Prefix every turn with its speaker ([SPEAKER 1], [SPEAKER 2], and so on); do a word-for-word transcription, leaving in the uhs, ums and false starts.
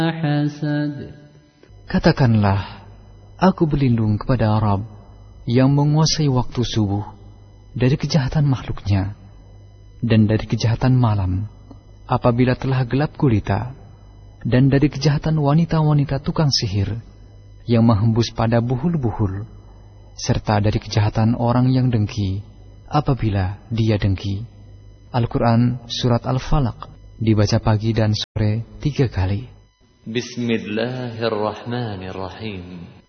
[SPEAKER 1] حسد.
[SPEAKER 2] Katakanlah, aku berlindung kepada Rabb yang menguasai waktu subuh dari kejahatan makhluknya dan dari kejahatan malam apabila telah gelap gulita, dan dari kejahatan wanita-wanita tukang sihir yang menghembus pada buhul-buhul, serta dari kejahatan orang yang dengki apabila dia dengki. Al-Quran Surat Al-Falaq dibaca pagi dan sore tiga kali.
[SPEAKER 1] Bismillahirrahmanirrahim.